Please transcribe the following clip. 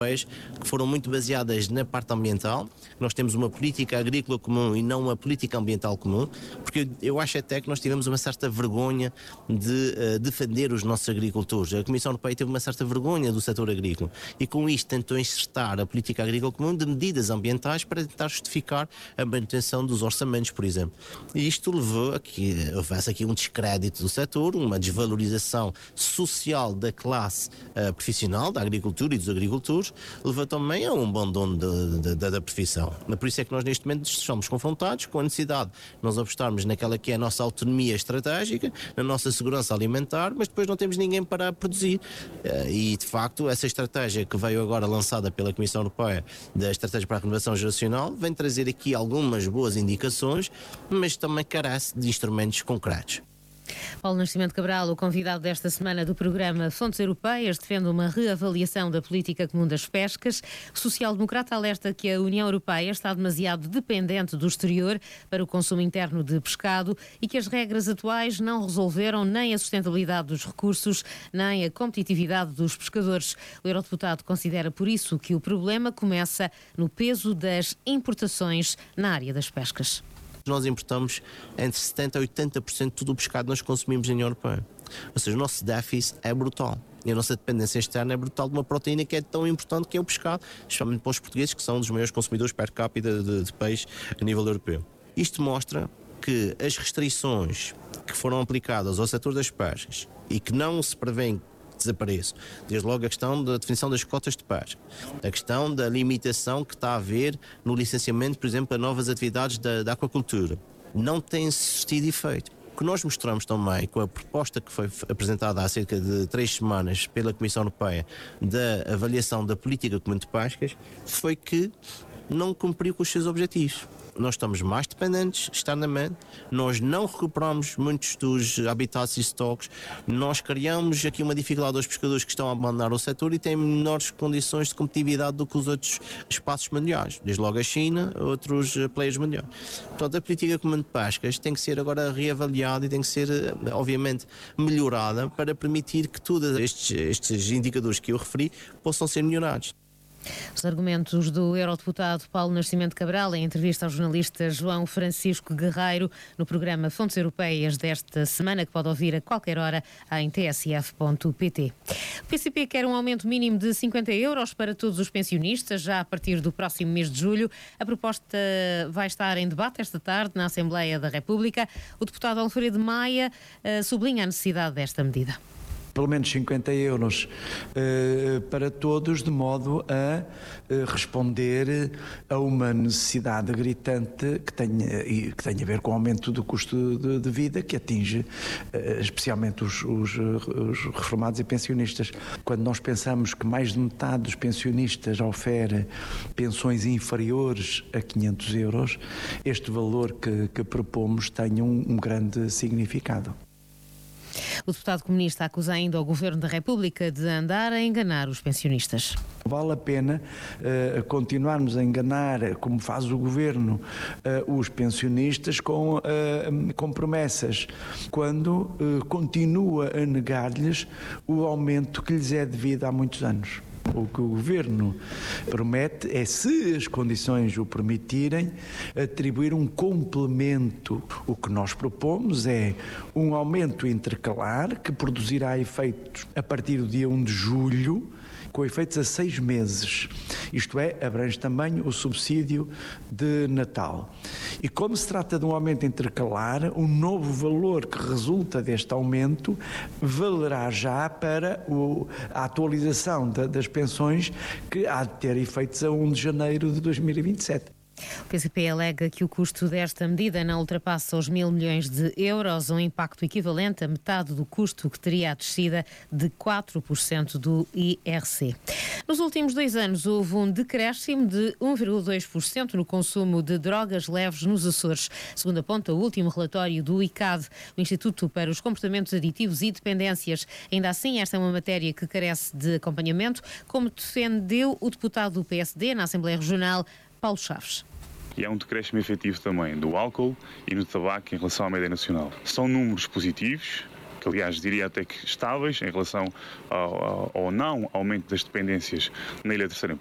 que foram muito baseadas na parte ambiental. Nós temos uma política agrícola comum e não uma política ambiental comum, porque eu acho até que nós tivemos uma certa vergonha de defender os nossos agricultores. A Comissão Europeia teve uma certa vergonha do setor agrícola e com isto tentou insertar a política agrícola comum de medidas ambientais para tentar justificar a manutenção dos orçamentos, por exemplo. E isto levou a que houvesse aqui um descrédito do setor, uma desvalorização social da classe profissional, da agricultura e dos agricultores, leva também a um abandono da profissão. Por isso é que nós neste momento estamos confrontados com a necessidade de nós apostarmos naquela que é a nossa autonomia estratégica, na nossa segurança alimentar, mas depois não temos ninguém para produzir. E de facto essa estratégia que veio agora lançada pela Comissão Europeia, da Estratégia para a Renovação Geracional, vem trazer aqui algumas boas indicações, mas também carece de instrumentos concretos. Paulo Nascimento Cabral, o convidado desta semana do programa Fontes Europeias, defende uma reavaliação da política comum das pescas. O social-democrata alerta que a União Europeia está demasiado dependente do exterior para o consumo interno de pescado e que as regras atuais não resolveram nem a sustentabilidade dos recursos, nem a competitividade dos pescadores. O eurodeputado considera, por isso, que o problema começa no peso das importações na área das pescas. Nós importamos entre 70% a 80% de todo o pescado que nós consumimos na União Europeia. Ou seja, o nosso déficit é brutal. E a nossa dependência externa é brutal de uma proteína que é tão importante que é o pescado, especialmente para os portugueses, que são um dos maiores consumidores per capita de peixe a nível europeu. Isto mostra que as restrições que foram aplicadas ao setor das pescas e que não se prevêem desapareço. Desde logo a questão da definição das cotas de pesca, a questão da limitação que está a haver no licenciamento, por exemplo, a novas atividades da aquacultura. Não tem surtido efeito. O que nós mostramos também com a proposta que foi apresentada há cerca de 3 semanas pela Comissão Europeia da avaliação da política comum de pescas foi que não cumpriu com os seus objetivos. Nós estamos mais dependentes externamente, nós não recuperamos muitos dos habitats e estoques, nós criamos aqui uma dificuldade aos pescadores que estão a abandonar o setor e têm menores condições de competitividade do que os outros espaços mundiais, desde logo a China, outros players mundiais. Portanto, a política comum de pescas tem que ser agora reavaliada e tem que ser, obviamente, melhorada para permitir que todos estes indicadores que eu referi possam ser melhorados. Os argumentos do eurodeputado Paulo Nascimento Cabral em entrevista ao jornalista João Francisco Guerreiro no programa Fontes Europeias desta semana, que pode ouvir a qualquer hora em tsf.pt. O PCP quer um aumento mínimo de 50 euros para todos os pensionistas já a partir do próximo mês de julho. A proposta vai estar em debate esta tarde na Assembleia da República. O deputado Alfredo Maia sublinha a necessidade desta medida. Pelo menos 50 euros para todos, de modo a responder a uma necessidade gritante que tem a ver com o aumento do custo de vida, que atinge especialmente os reformados e pensionistas. Quando nós pensamos que mais de metade dos pensionistas oferece pensões inferiores a 500 euros, este valor que propomos tem um grande significado. O deputado comunista acusa ainda o Governo da República de andar a enganar os pensionistas. Vale a pena continuarmos a enganar, como faz o Governo, os pensionistas com promessas, quando continua a negar-lhes o aumento que lhes é devido há muitos anos. O que o Governo promete é, se as condições o permitirem, atribuir um complemento. O que nós propomos é um aumento intercalar que produzirá efeitos a partir do dia 1 de julho, com efeitos a 6 meses. Isto é, abrange também o subsídio de Natal. E como se trata de um aumento intercalar, o novo valor que resulta deste aumento valerá já para a atualização das pensões, que há de ter efeitos a 1 de janeiro de 2027. O PCP alega que o custo desta medida não ultrapassa os 1.000 milhões de euros, um impacto equivalente a metade do custo que teria a descida de 4% do IRC. Nos últimos 2 anos houve um decréscimo de 1,2% no consumo de drogas leves nos Açores, segundo aponta o último relatório do ICAD, o Instituto para os Comportamentos Aditivos e Dependências. Ainda assim, esta é uma matéria que carece de acompanhamento, como defendeu o deputado do PSD na Assembleia Regional, Paulo Chaves. E há um decréscimo efetivo também do álcool e do tabaco em relação à média nacional. São números positivos, que aliás diria até que estáveis em relação ao não aumento das dependências na Ilha Terceira,